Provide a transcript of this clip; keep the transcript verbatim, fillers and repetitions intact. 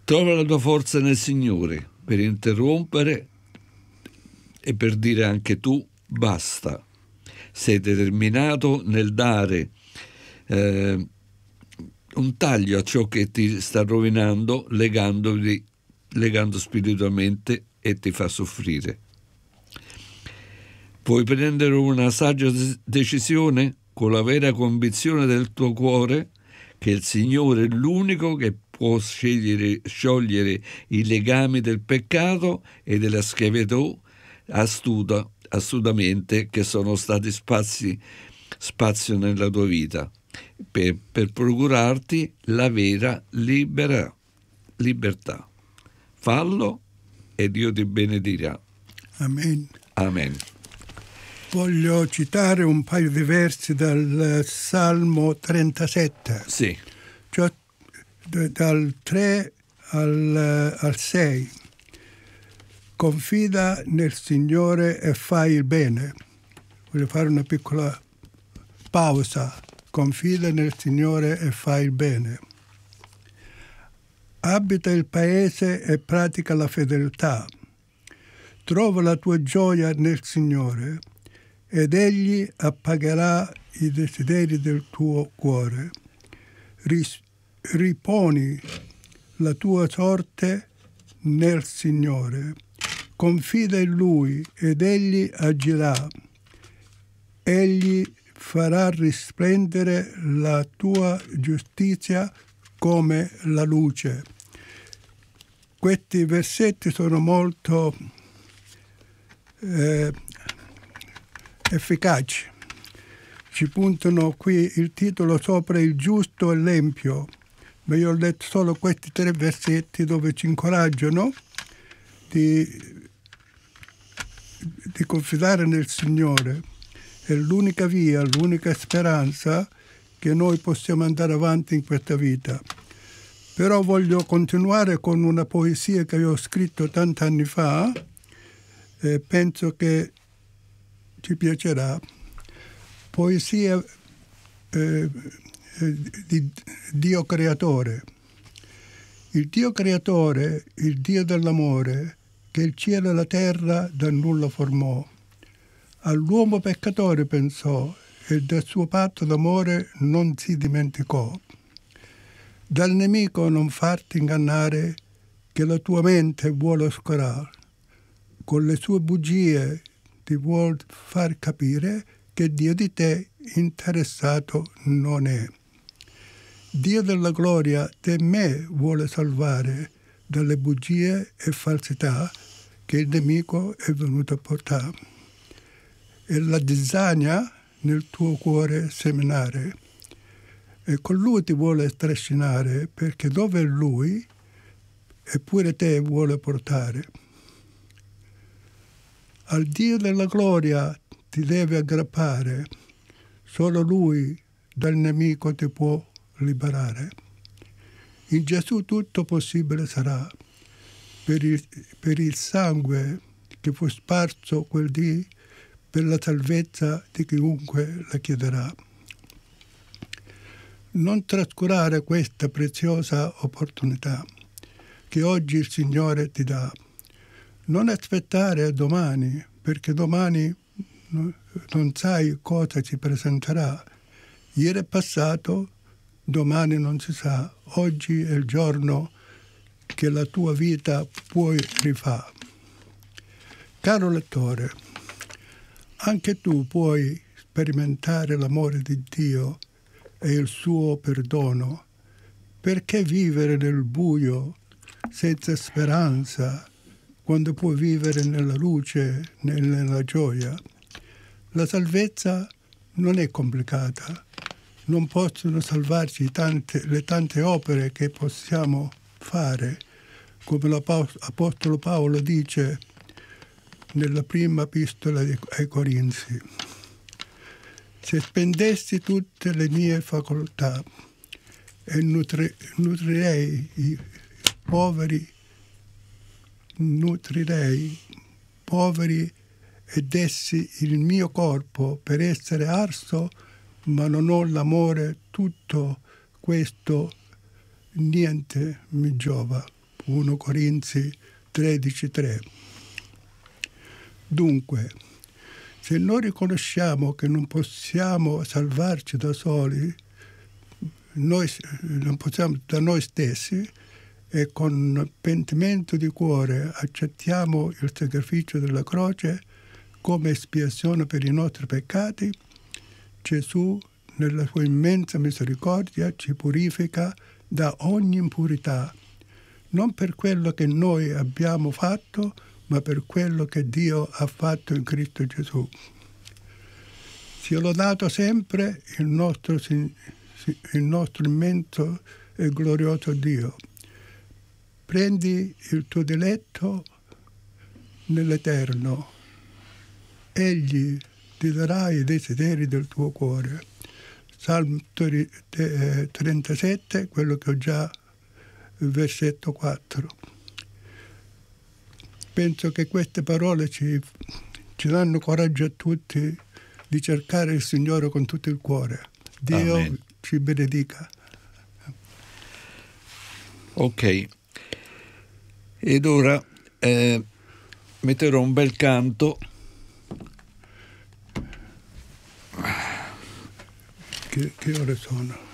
Trova la tua forza nel Signore per interrompere e per dire anche tu basta. Sei determinato nel dare eh, un taglio a ciò che ti sta rovinando, legandovi, legando spiritualmente e ti fa soffrire. Puoi prendere una saggia decisione con la vera convinzione del tuo cuore che il Signore è l'unico che può scegliere, sciogliere i legami del peccato e della schiavitù astuta, astutamente che sono stati spazi, spazio nella tua vita, per, per procurarti la vera libera, libertà. Fallo e Dio ti benedirà. Amen. Amen. Voglio citare un paio di versi dal Salmo trentasette. Sì. Cioè, dal tre al, al sei. Confida nel Signore e fai il bene. Voglio fare una piccola pausa. Confida nel Signore e fai il bene. Abita il paese e pratica la fedeltà. Trova la tua gioia nel Signore ed Egli appagherà i desideri del tuo cuore. Ris- riponi la tua sorte nel Signore. Confida in Lui ed Egli agirà. Egli farà risplendere la tua giustizia come la luce. Questi versetti sono molto eh, efficaci. Ci puntano qui il titolo sopra il giusto e l'empio, ma io ho letto solo questi tre versetti dove ci incoraggiano di, di confidare nel Signore. È l'unica via, l'unica speranza che noi possiamo andare avanti in questa vita. Però voglio continuare con una poesia che avevo scritto tanti anni fa e penso che ci piacerà. Poesia eh, di Dio creatore. Il Dio creatore, il Dio dell'amore, che il cielo e la terra dal nulla formò. All'uomo peccatore pensò e del suo patto d'amore non si dimenticò. Dal nemico non farti ingannare che la tua mente vuole oscurare. Con le sue bugie ti vuol far capire che Dio di te interessato non è. Dio della gloria te me vuole salvare dalle bugie e falsità che il nemico è venuto a portare. E la zizzania nel tuo cuore seminare. E con lui ti vuole trascinare perché dove è lui eppure te vuole portare. Al Dio della gloria ti deve aggrappare, solo lui dal nemico ti può liberare. In Gesù tutto possibile sarà, per il, per il sangue che fu sparso quel dì, per la salvezza di chiunque la chiederà. Non trascurare questa preziosa opportunità che oggi il Signore ti dà. Non aspettare a domani, perché domani non sai cosa ci presenterà. Ieri è passato, domani non si sa. Oggi è il giorno che la tua vita puoi rifare. Caro lettore, anche tu puoi sperimentare l'amore di Dio e il suo perdono. Perché vivere nel buio senza speranza quando puoi vivere nella luce, nella gioia? La salvezza non è complicata. Non possono salvarci tante, le tante opere che possiamo fare, come l'Apostolo Paolo dice nella prima epistola ai Corinzi. Se spendessi tutte le mie facoltà e nutri, nutrirei i poveri, nutrirei poveri e dessi il mio corpo per essere arso, ma non ho l'amore, tutto questo niente mi giova. primo Corinzi tredici tre. Dunque, se noi riconosciamo che non possiamo salvarci da soli, noi non possiamo da noi stessi, e con pentimento di cuore accettiamo il sacrificio della croce come espiazione per i nostri peccati, Gesù, nella sua immensa misericordia, ci purifica da ogni impurità, non per quello che noi abbiamo fatto, ma per quello che Dio ha fatto in Cristo Gesù. Sia lodato sempre il nostro, il nostro immenso e glorioso Dio. Prendi il tuo diletto nell'Eterno. Egli ti darà i desideri del tuo cuore. Salmo trentasette, quello che ho già, versetto quattro. Penso che queste parole ci, ci danno coraggio a tutti di cercare il Signore con tutto il cuore. Dio Amen. Ci benedica. Ok. Ed ora eh, metterò un bel canto. Che, che ore sono?